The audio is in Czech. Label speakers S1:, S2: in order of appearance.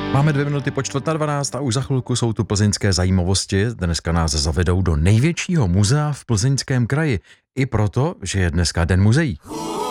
S1: Máme 2 minuty po 11:45 a už za chvilku jsou tu plzeňské zajímavosti. Dneska nás zavedou do největšího muzea v Plzeňském kraji. I proto, že je dneska Den muzeí.